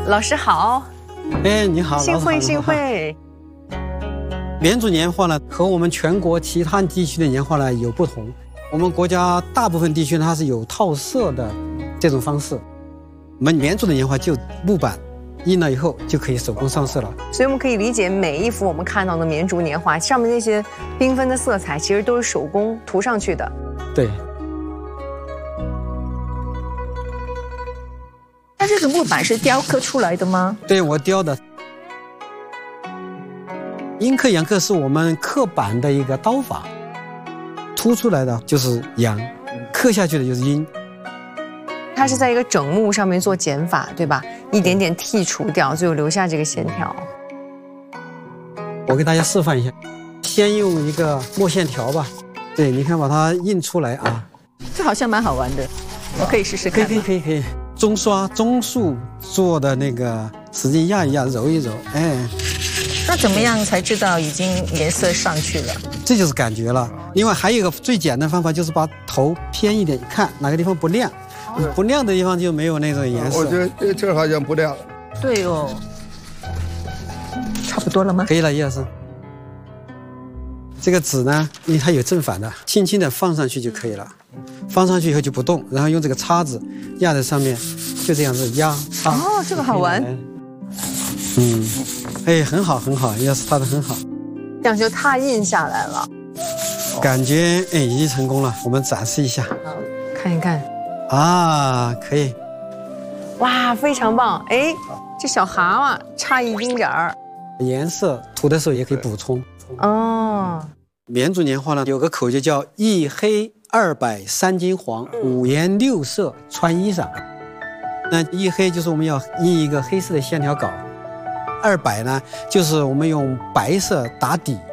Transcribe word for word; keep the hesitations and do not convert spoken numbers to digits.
老师好。 哎，你好， 幸会幸会。 绵竹年画呢，和我们全国其他地区的年画呢有不同。我们国家大部分地区呢，它是有套色的这种方式。我们绵竹的年画就木板，印了以后就可以手工上色了。 所以我们可以理解，每一幅我们看到的绵竹年画上面那些缤纷的色彩，其实都是手工涂上去的。 对。 它这个木板是雕刻出来的吗？ 对，我雕的。阴刻阳刻是我们刻板的一个刀法，凸出来的就是阳，刻下去的就是阴。 它是在一个整木上面做减法，对吧？一点点剔除掉，最后留下这个线条。 我给大家示范一下，先用一个墨线条吧。对，你看把它印出来啊。 这好像蛮好玩的，我可以试试看。 可以可以可以可以。中刷中束做的那个，使劲压一压，揉一揉，哎。 那怎么样才知道已经颜色上去了？ 这就是感觉了。另外还有一个最简单的方法，就是把头偏一点，看哪个地方不亮，不亮的地方就没有那种颜色。 我觉得这好像不亮。 对哦，差不多了吗？ 可以了，叶老师。这个纸呢，因为它有正反的，轻轻的放上去就可以了。放上去以后就不动，然后用这个叉子压在上面，就这样子压擦。 哦，这个好玩。 嗯，哎，很好很好，要是擦得很好， 这样就拓印下来了。 感觉哎已经成功了，我们展示一下。 好，看一看。 啊，可以。 哇，非常棒！哎，这小蛤蟆差一丁点儿。 颜色涂的时候也可以补充。 哦。 绵竹年画呢，有个口诀叫一黑二白三金黄，五颜六色穿衣裳。那一黑就是我们要印一个黑色的线条稿，二白呢就是我们用白色打底。